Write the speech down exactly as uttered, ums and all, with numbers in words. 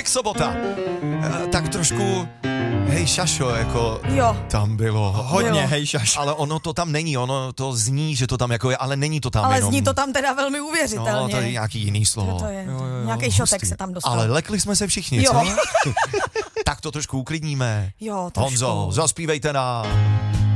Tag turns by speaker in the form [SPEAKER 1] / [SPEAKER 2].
[SPEAKER 1] Jak sobota. E, tak trošku hej šašo, jako
[SPEAKER 2] Jo.
[SPEAKER 1] tam bylo.
[SPEAKER 3] Hodně
[SPEAKER 2] Jo.
[SPEAKER 3] hej šaš.
[SPEAKER 1] Ale ono to tam není, ono to zní, že to tam jako je, ale není to tam
[SPEAKER 2] Ale
[SPEAKER 1] jenom.
[SPEAKER 2] zní to tam teda velmi uvěřitelně.
[SPEAKER 1] No, to je nějaký jiný slovo.
[SPEAKER 2] To je,
[SPEAKER 3] Jo, jo, jo.
[SPEAKER 2] nějaký šotek se tam dostal.
[SPEAKER 1] Ale lekli jsme se všichni,
[SPEAKER 2] Jo.
[SPEAKER 1] co? Tak to trošku uklidníme.
[SPEAKER 2] Jo, trošku.
[SPEAKER 1] Honzo, zaspívejte nám.